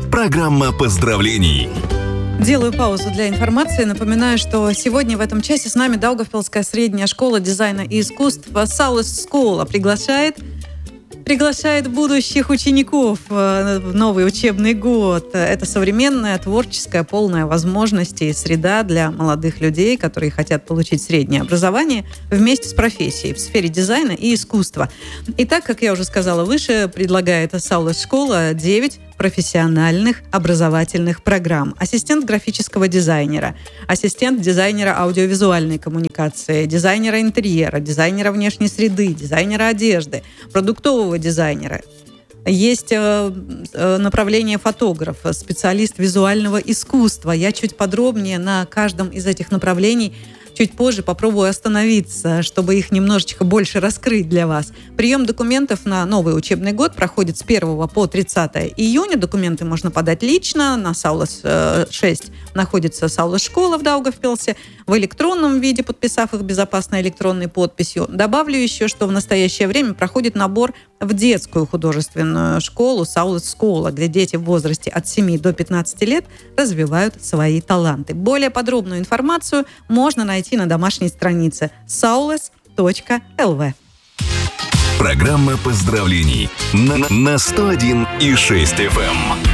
Программа поздравлений. Делаю паузу для информации. Напоминаю, что сегодня в этом часе с нами Даугавпилская средняя школа дизайна и искусства Saulės Skola приглашает будущих учеников в новый учебный год. Это современная, творческая, полная возможностей среда для молодых людей, которые хотят получить среднее образование вместе с профессией в сфере дизайна и искусства. И так, как я уже сказала выше, предлагает Saulės Skola 9 профессиональных образовательных программ. Ассистент графического дизайнера, ассистент дизайнера аудиовизуальной коммуникации, дизайнера интерьера, дизайнера внешней среды, дизайнера одежды, продуктового дизайнера. Есть направление фотографа, специалист визуального искусства. Я чуть подробнее на каждом из этих направлений чуть позже попробую остановиться, чтобы их немножечко больше раскрыть для вас. Прием документов на новый учебный год проходит с 1 по 30 июня. Документы можно подать лично. На Saulės 6 находится Saulės Skola в Даугавпилсе. В электронном виде, подписав их безопасной электронной подписью. Добавлю еще, что в настоящее время проходит набор в детскую художественную школу Saulės Skola, где дети в возрасте от 7 до 15 лет развивают свои таланты. Более подробную информацию можно найти на домашней странице saules.lv. Программа поздравлений на 101,6 FM.